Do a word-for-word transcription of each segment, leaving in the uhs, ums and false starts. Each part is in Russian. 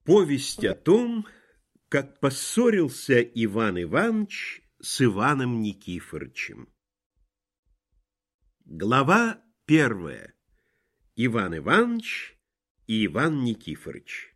Повесть о том, как поссорился Иван Иванович с Иваном Никифорычем. Глава первая. Иван Иванович и Иван Никифорыч.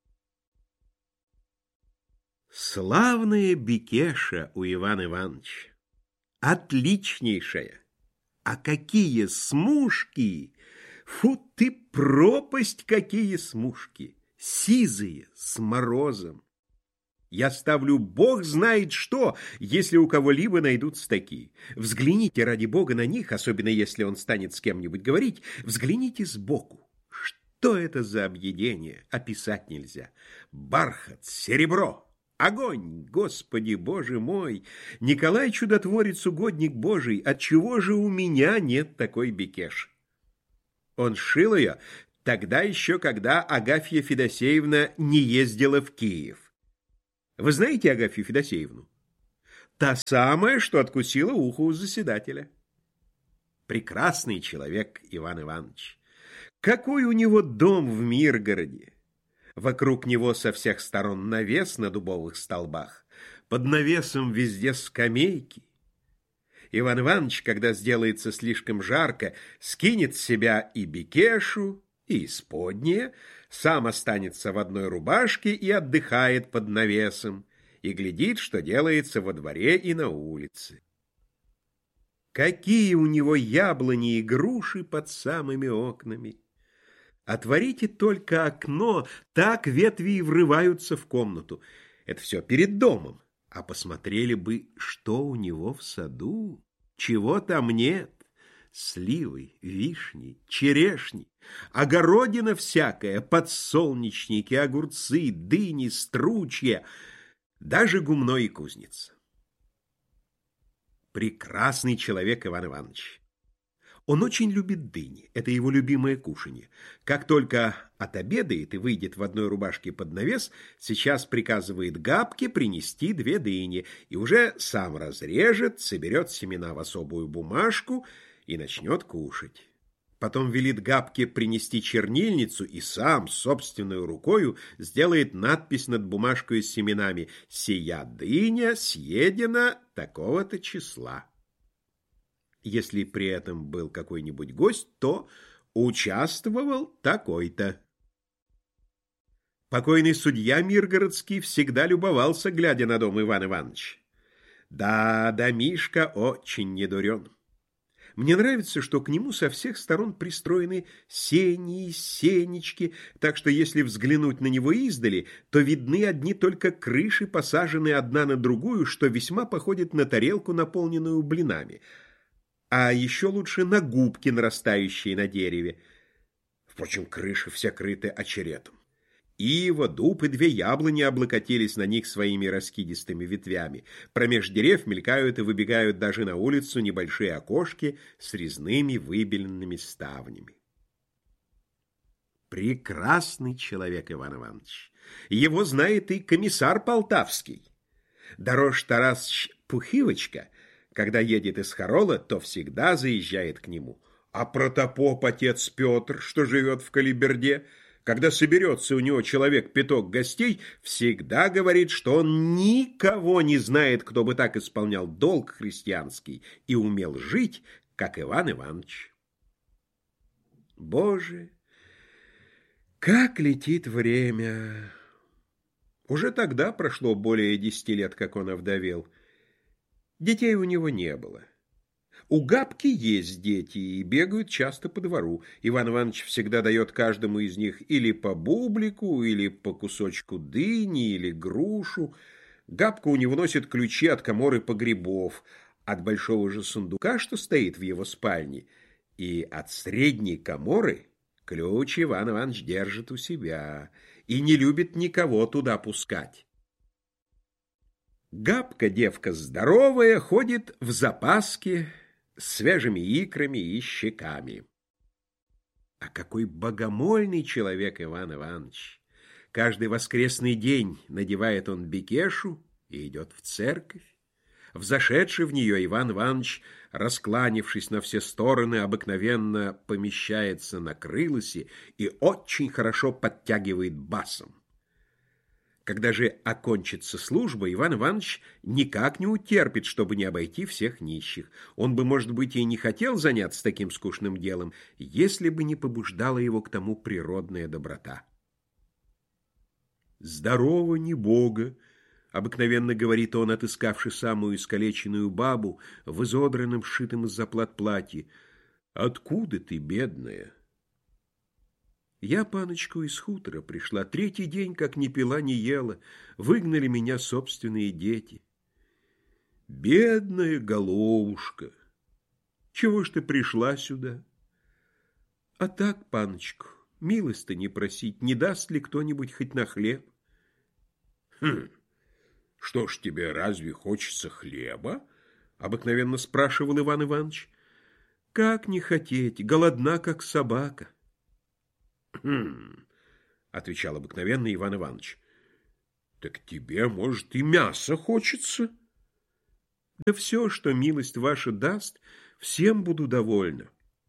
Славная бекеша у Ивана Ивановича, отличнейшая. А какие смушки! Фу ты, пропасть, какие смушки! Сизые, с морозом. Я ставлю бог знает что, если у кого-либо найдутся такие. Взгляните ради бога на них, особенно если он станет с кем-нибудь говорить, взгляните сбоку. Что это за объедение? Описать нельзя. Бархат, серебро, огонь, Господи Боже мой! Николай Чудотворец, угодник Божий, отчего же у меня нет такой бекеши? Он шил ее тогда еще, когда Агафья Федосеевна не ездила в Киев. Вы знаете Агафью Федосеевну? Та самая, что откусила ухо у заседателя. Прекрасный человек Иван Иванович. Какой у него дом в Миргороде! Вокруг него со всех сторон навес на дубовых столбах. Под навесом везде скамейки. Иван Иванович, когда сделается слишком жарко, скинет с себя и бекешу, и исподнее, сам останется в одной рубашке и отдыхает под навесом, и глядит, что делается во дворе и на улице. Какие у него яблони и груши под самыми окнами! Отворите только окно, так ветви и врываются в комнату. Это все перед домом. А посмотрели бы, что у него в саду, чего там нет. Сливы, вишни, черешни, огородина всякая, подсолнечники, огурцы, дыни, стручья, даже гумно и кузница. Прекрасный человек Иван Иванович. Он очень любит дыни, это его любимое кушанье. Как только отобедает и выйдет в одной рубашке под навес, сейчас приказывает Габке принести две дыни, и уже сам разрежет, соберет семена в особую бумажку и начнет кушать. Потом велит Габке принести чернильницу и сам собственной рукою сделает надпись над бумажкой с семенами: «Сия дыня съедена такого-то числа». Если при этом был какой-нибудь гость, то участвовал такой-то. Покойный судья Миргородский всегда любовался, глядя на дом Ивана Ивановича. Да, домишко очень недурен. Мне нравится, что к нему со всех сторон пристроены сени и сенечки, так что если взглянуть на него издали, то видны одни только крыши, посаженные одна на другую, что весьма походит на тарелку, наполненную блинами. А еще лучше на губки, нарастающие на дереве. Впрочем, крыши все крыты очеретом. Ива, дуб и две яблони облокотились на них своими раскидистыми ветвями. Промеж дерев мелькают и выбегают даже на улицу небольшие окошки с резными выбеленными ставнями. Прекрасный человек Иван Иванович. Его знает и комиссар Полтавский. Дорож Тарасыч Пухивочка, когда едет из Харола, то всегда заезжает к нему. А протопоп отец Петр, что живет в Калиберде, когда соберется у него человек-пяток гостей, всегда говорит, что он никого не знает, кто бы так исполнял долг христианский и умел жить, как Иван Иванович. Боже, как летит время! Уже тогда прошло более десяти лет, как он овдовел. Детей у него не было. У Габки есть дети и бегают часто по двору. Иван Иванович всегда дает каждому из них или по бублику, или по кусочку дыни, или грушу. Габка у него носит ключи от каморы погребов, от большого же сундука, что стоит в его спальне, и от средней каморы ключ Иван Иванович держит у себя и не любит никого туда пускать. Габка, девка здоровая, ходит в запаске с свежими икрами и щеками. А какой богомольный человек Иван Иванович! Каждый воскресный день надевает он бекешу и идет в церковь. Взошедший в нее Иван Иванович, раскланившись на все стороны, обыкновенно помещается на крылосе и очень хорошо подтягивает басом. Когда же окончится служба, Иван Иванович никак не утерпит, чтобы не обойти всех нищих. Он бы, может быть, и не хотел заняться таким скучным делом, если бы не побуждала его к тому природная доброта. «Здорово, не Бога!» — обыкновенно говорит он, отыскавши самую искалеченную бабу в изодранном, сшитом из заплат платье. «Откуда ты, бедная?» «Я, паночку, из хутора пришла. Третий день, как ни пила, ни ела. Выгнали меня собственные дети». «Бедная головушка! Чего ж ты пришла сюда?» «А так, паночку, милости просить, не даст ли кто-нибудь хоть на хлеб?» «Хм, что ж тебе, разве хочется хлеба?» — обыкновенно спрашивал Иван Иванович. «Как не хотеть, голодна, как собака». «Хм, — отвечал обыкновенно Иван Иванович, — так тебе, может, и мясо хочется?» «Да все, что милость ваша даст, всем буду довольна».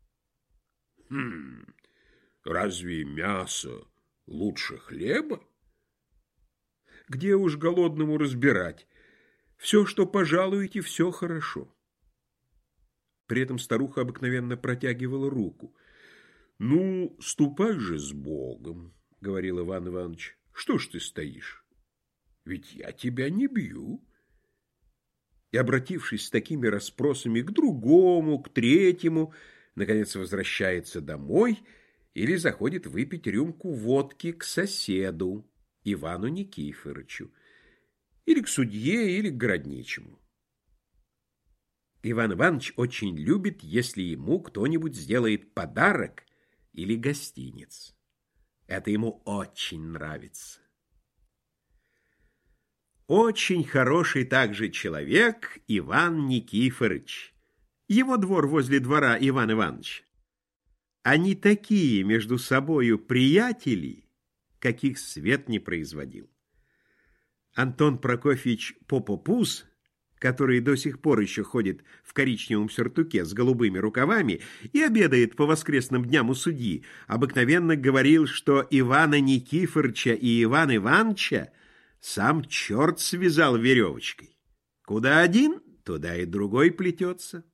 «Хм, разве мясо лучше хлеба?» «Где уж голодному разбирать? Все, что пожалуете, все хорошо». При этом старуха обыкновенно протягивала руку. «Ну, ступай же с Богом, — говорил Иван Иванович. — Что ж ты стоишь? Ведь я тебя не бью». И, обратившись с такими расспросами к другому, к третьему, наконец возвращается домой или заходит выпить рюмку водки к соседу, Ивану Никифорычу, или к судье, или к городничему. Иван Иванович очень любит, если ему кто-нибудь сделает подарок или гостиниц. Это ему очень нравится. Очень хороший также человек Иван Никифорыч. Его двор возле двора Ивана Ивановича. Они такие между собою приятели, каких свет не производил. Антон Прокофьевич Попопуз, который до сих пор еще ходит в коричневом сюртуке с голубыми рукавами и обедает по воскресным дням у судьи, обыкновенно говорил, что Ивана Никифорыча и Ивана Ивановича сам черт связал веревочкой. Куда один, туда и другой плетется.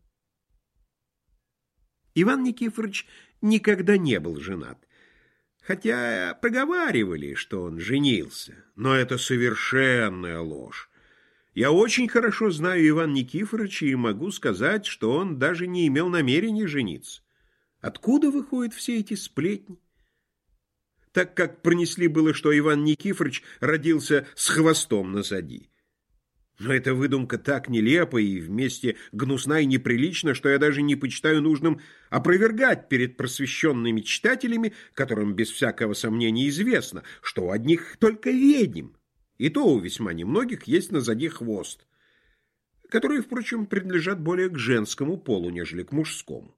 Иван Никифорович никогда не был женат, хотя проговаривали, что он женился, но это совершенная ложь. Я очень хорошо знаю Ивана Никифоровича и могу сказать, что он даже не имел намерения жениться. Откуда выходят все эти сплетни? Так как пронесли было, что Иван Никифорович родился с хвостом назади. Но эта выдумка так нелепа и вместе гнусна и неприлична, что я даже не почитаю нужным опровергать перед просвещенными читателями, которым без всякого сомнения известно, что у одних только ведьм, и то у весьма немногих есть назади хвост, которые, впрочем, принадлежат более к женскому полу, нежели к мужскому.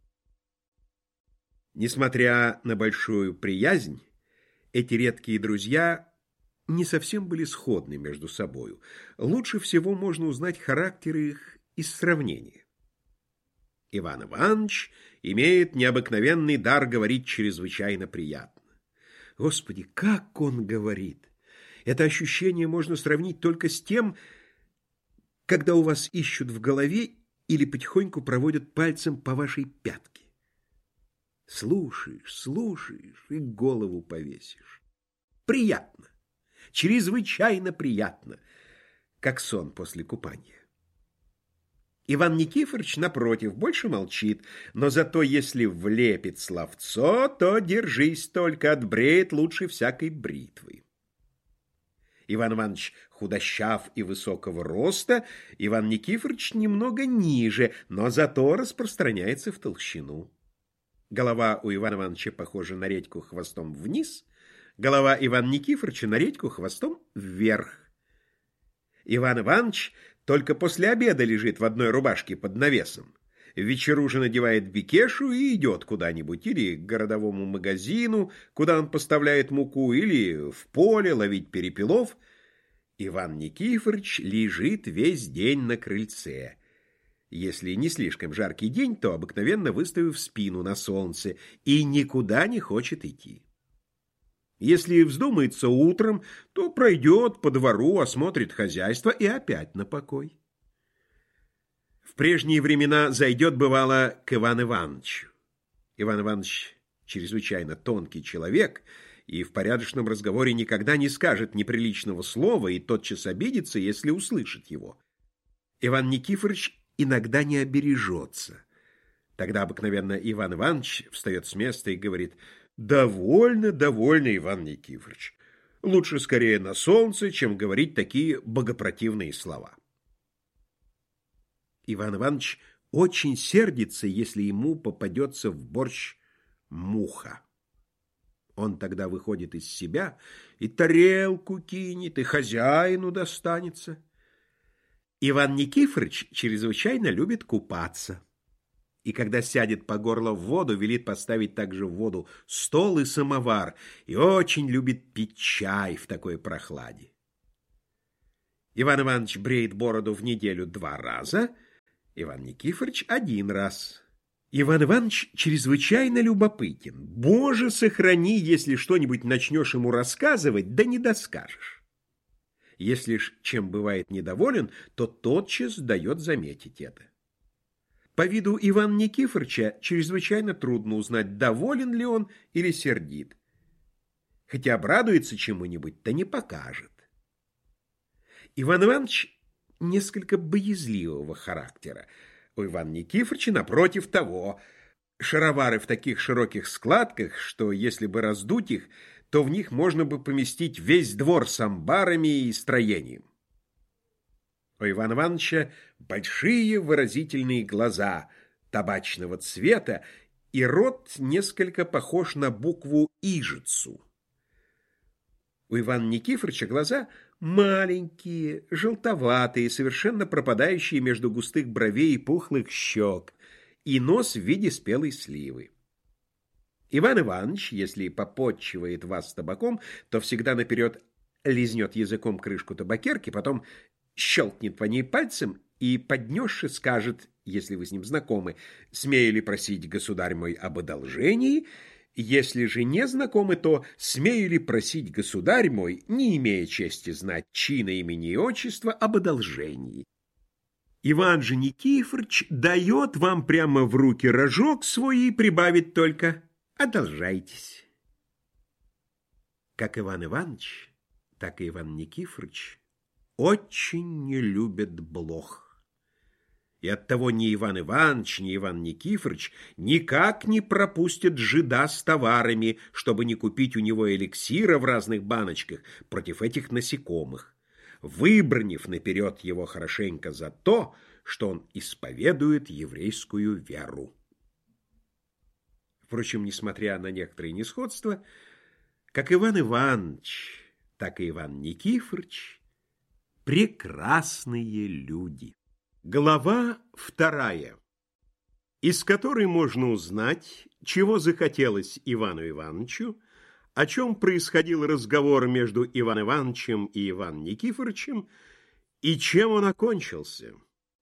Несмотря на большую приязнь, эти редкие друзья не совсем были сходны между собою. Лучше всего можно узнать характеры их из сравнения. Иван Иванович имеет необыкновенный дар говорить чрезвычайно приятно. Господи, как он говорит! Это ощущение можно сравнить только с тем, когда у вас ищут в голове или потихоньку проводят пальцем по вашей пятке. Слушаешь, слушаешь и голову повесишь. Приятно, чрезвычайно приятно, как сон после купания. Иван Никифорович, напротив, больше молчит, но зато если влепит словцо, то держись только, отбреет лучше всякой бритвы. Иван Иванович худощав и высокого роста, Иван Никифорович немного ниже, но зато распространяется в толщину. Голова у Ивана Ивановича похожа на редьку хвостом вниз, голова Ивана Никифоровича на редьку хвостом вверх. Иван Иванович только после обеда лежит в одной рубашке под навесом. В вечеру же надевает бекешу и идет куда-нибудь, или к городовому магазину, куда он поставляет муку, или в поле ловить перепелов. Иван Никифорович лежит весь день на крыльце. Если не слишком жаркий день, то обыкновенно выставив спину на солнце и никуда не хочет идти. Если вздумается утром, то пройдет по двору, осмотрит хозяйство и опять на покой. В прежние времена зайдет, бывало, к Ивану Ивановичу. Иван Иванович чрезвычайно тонкий человек и в порядочном разговоре никогда не скажет неприличного слова и тотчас обидится, если услышит его. Иван Никифорович иногда не обережется. Тогда обыкновенно Иван Иванович встает с места и говорит: «Довольно, довольно, Иван Никифорович. Лучше скорее на солнце, чем говорить такие богопротивные слова». Иван Иванович очень сердится, если ему попадется в борщ муха. Он тогда выходит из себя и тарелку кинет, и хозяину достанется. Иван Никифорович чрезвычайно любит купаться. И когда сядет по горло в воду, велит поставить также в воду стол и самовар, и очень любит пить чай в такой прохладе. Иван Иванович бреет бороду в неделю два раза, Иван Никифорович один раз. Иван Иванович чрезвычайно любопытен. Боже, сохрани, если что-нибудь начнешь ему рассказывать, да не доскажешь. Если ж чем бывает недоволен, то тотчас дает заметить это. По виду Ивана Никифоровича чрезвычайно трудно узнать, доволен ли он или сердит. Хотя обрадуется чему-нибудь, то не покажет. Иван Иванович несколько боязливого характера. У Ивана Никифоровича, напротив того, шаровары в таких широких складках, что если бы раздуть их, то в них можно бы поместить весь двор с амбарами и строением. У Ивана Ивановича большие выразительные глаза табачного цвета, и рот несколько похож на букву «ижицу». У Ивана Никифоровича глаза маленькие, желтоватые, совершенно пропадающие между густых бровей и пухлых щек, и нос в виде спелой сливы. Иван Иванович, если попотчевает вас табаком, то всегда наперед лизнет языком крышку табакерки, потом щелкнет по ней пальцем и, поднесши, скажет, если вы с ним знакомы: «Смею ли просить, государь мой, об одолжении?» Если же не знакомы, то «Смею ли просить, государь мой, не имея чести знать чина, имени и отчества, об одолжении?» Иван же Никифорович дает вам прямо в руки рожок свой и прибавит только: «Одолжайтесь». Как Иван Иванович, так и Иван Никифорович очень не любят блох. И оттого ни Иван Иванович, ни Иван Никифорович никак не пропустят жида с товарами, чтобы не купить у него эликсира в разных баночках против этих насекомых, выбранив наперед его хорошенько за то, что он исповедует еврейскую веру. Впрочем, несмотря на некоторые несходства, как Иван Иванович, так и Иван Никифорович прекрасные люди. Глава вторая, из которой можно узнать, чего захотелось Ивану Ивановичу, о чем происходил разговор между Иваном Ивановичем и Иваном Никифоровичем, и чем он окончился.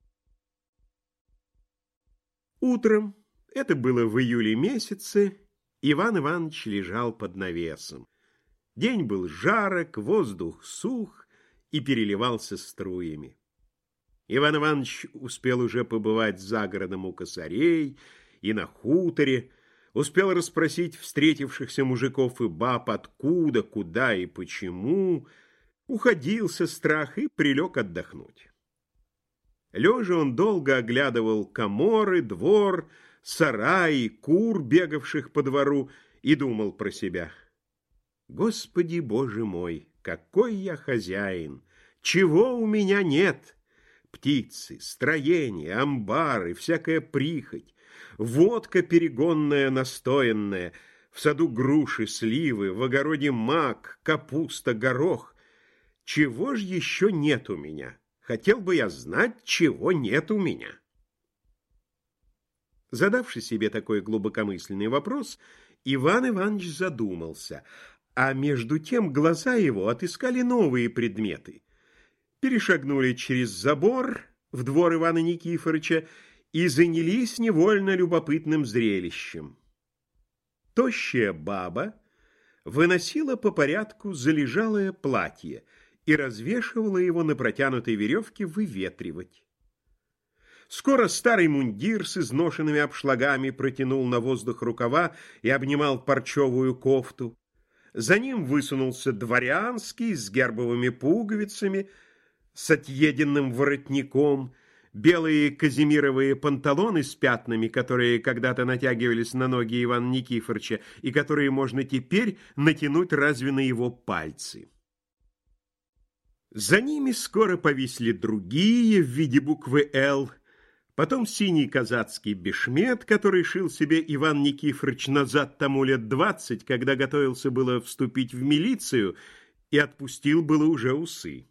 Утром, это было в июле месяце, Иван Иванович лежал под навесом. День был жарок, воздух сух и переливался струями. Иван Иванович успел уже побывать за городом у косарей и на хуторе, успел расспросить встретившихся мужиков и баб, откуда, куда и почему, уходил со страха и прилег отдохнуть. Лежа он долго оглядывал коморы, двор, сараи, кур, бегавших по двору, и думал про себя: «Господи Боже мой, какой я хозяин! Чего у меня нет? Птицы, строения, амбары, всякая прихоть, водка перегонная, настоянная, в саду груши, сливы, в огороде мак, капуста, горох. Чего ж еще нет у меня? Хотел бы я знать, чего нет у меня». Задавши себе такой глубокомысленный вопрос, Иван Иванович задумался, а между тем глаза его отыскали новые предметы. Перешагнули через забор в двор Ивана Никифоровича и занялись невольно любопытным зрелищем. Тощая баба выносила по порядку залежалое платье и развешивала его на протянутой веревке выветривать. Скоро старый мундир с изношенными обшлагами протянул на воздух рукава и обнимал парчевую кофту. За ним высунулся дворянский с гербовыми пуговицами, с отъеденным воротником, белые казимировые панталоны с пятнами, которые когда-то натягивались на ноги Ивана Никифоровича и которые можно теперь натянуть разве на его пальцы. За ними скоро повисли другие в виде буквы «Л», потом синий казацкий бешмет, который шил себе Иван Никифорович назад тому лет двадцать, когда готовился было вступить в милицию и отпустил было уже усы.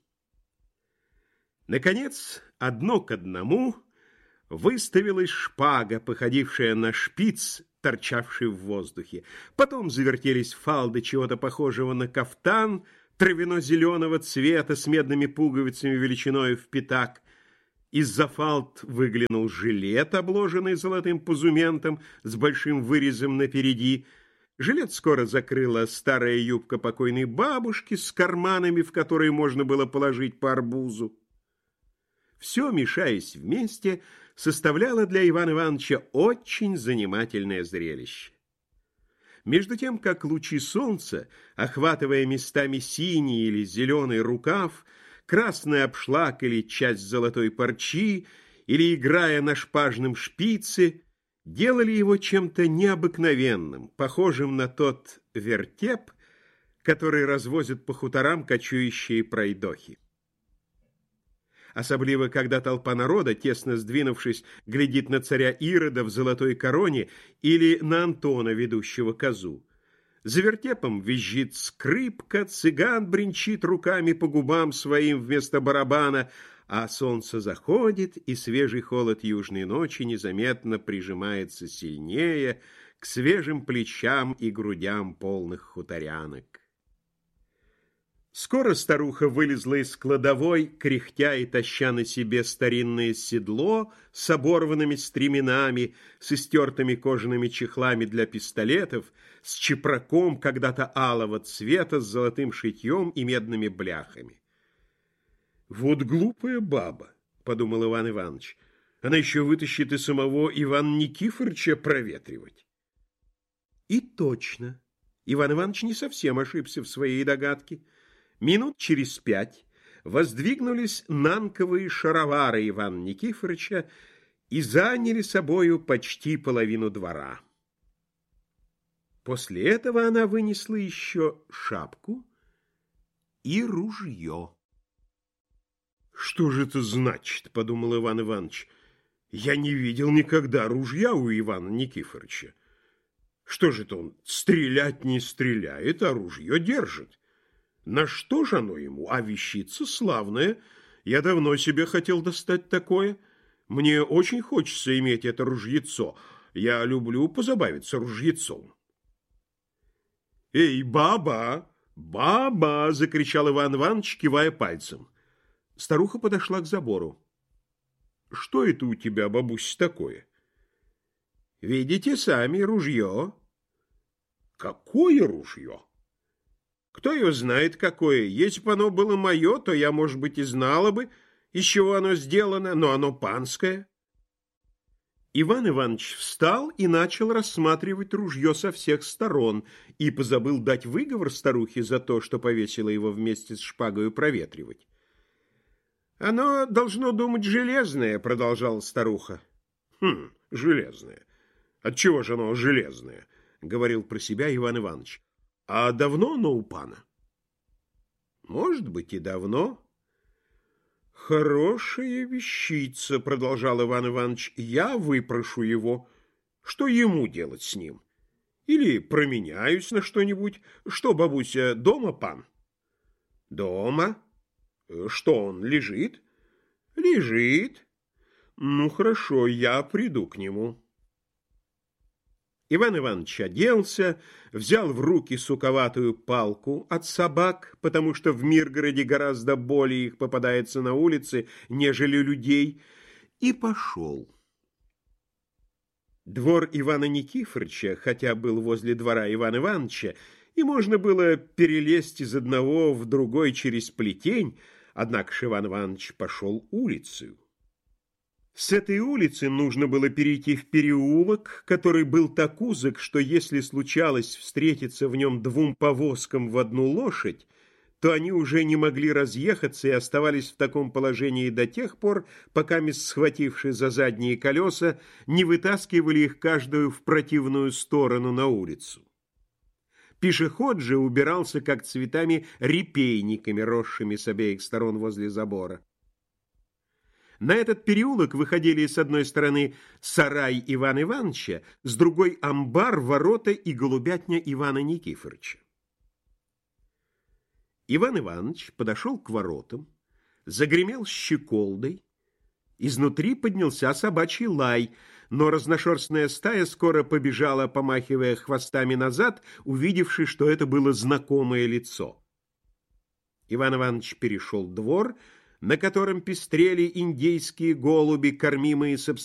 Наконец, одно к одному выставилась шпага, походившая на шпиц, торчавший в воздухе. Потом завертелись фалды чего-то похожего на кафтан травяно-зеленого цвета с медными пуговицами величиной в пятак. Из-за фалд выглянул жилет, обложенный золотым позументом с большим вырезом напереди. Жилет скоро закрыла старая юбка покойной бабушки с карманами, в которые можно было положить по арбузу. Все, мешаясь вместе, составляло для Ивана Ивановича очень занимательное зрелище. Между тем, как лучи солнца, охватывая местами синий или зеленый рукав, красный обшлаг или часть золотой парчи, или играя на шпажном шпице, делали его чем-то необыкновенным, похожим на тот вертеп, который развозят по хуторам кочующие пройдохи. Особливо, когда толпа народа, тесно сдвинувшись, глядит на царя Ирода в золотой короне или на Антона, ведущего козу. За вертепом визжит скрипка, цыган бренчит руками по губам своим вместо барабана, а солнце заходит, и свежий холод южной ночи незаметно прижимается сильнее к свежим плечам и грудям полных хуторянок. Скоро старуха вылезла из кладовой, кряхтя и таща на себе старинное седло с оборванными стременами, с истертыми кожаными чехлами для пистолетов, с чепраком когда-то алого цвета, с золотым шитьем и медными бляхами. «Вот глупая баба», — подумал Иван Иванович, — «она еще вытащит и самого Ивана Никифоровича проветривать». И точно, Иван Иванович не совсем ошибся в своей догадке. Минут через пять воздвигнулись нанковые шаровары Ивана Никифоровича и заняли собою почти половину двора. После этого она вынесла еще шапку и ружье. «Что же это значит?» — подумал Иван Иванович. «Я не видел никогда ружья у Ивана Никифоровича. Что же это он стрелять не стреляет, а ружье держит? На что же оно ему? А вещица славная. Я давно себе хотел достать такое. Мне очень хочется иметь это ружьецо. Я люблю позабавиться ружьецом». «Эй, баба! Баба!» — закричал Иван Иванович, кивая пальцем. Старуха подошла к забору. «Что это у тебя, бабусь, такое?» «Видите сами, ружье». «Какое ружье?» «Кто его знает, какое? Если бы оно было мое, то я, может быть, и знала бы, из чего оно сделано, но оно панское». Иван Иванович встал и начал рассматривать ружье со всех сторон и позабыл дать выговор старухе за то, что повесила его вместе с шпагою проветривать. «Оно должно думать железное», — продолжала старуха. «Хм, железное. Отчего же оно железное?» — говорил про себя Иван Иванович. «А давно оно у пана?» «Может быть, и давно». «Хорошая вещица», — продолжал Иван Иванович. «Я выпрошу его. Что ему делать с ним? Или променяюсь на что-нибудь. Что, бабуся, дома пан?» «Дома. Что, он лежит?» «Лежит. Ну, хорошо, я приду к нему». Иван Иванович оделся, взял в руки суковатую палку от собак, потому что в Миргороде гораздо более их попадается на улице, нежели людей, и пошел. Двор Ивана Никифоровича, хотя был возле двора Ивана Ивановича, и можно было перелезть из одного в другой через плетень, однако ж Иван Иванович пошел улицею. С этой улицы нужно было перейти в переулок, который был так узок, что если случалось встретиться в нем двум повозкам в одну лошадь, то они уже не могли разъехаться и оставались в таком положении до тех пор, пока, схватившие за задние колеса, не вытаскивали их каждую в противную сторону на улицу. Пешеход же убирался, как цветами, репейниками, росшими с обеих сторон возле забора. На этот переулок выходили с одной стороны сарай Ивана Ивановича, с другой амбар, ворота и голубятня Ивана Никифоровича. Иван Иванович подошел к воротам, загремел щеколдой. Изнутри поднялся собачий лай, но разношерстная стая скоро побежала, помахивая хвостами назад, увидевши, что это было знакомое лицо. Иван Иванович перешел двор, на котором пестрели индейские голуби, кормимые собственными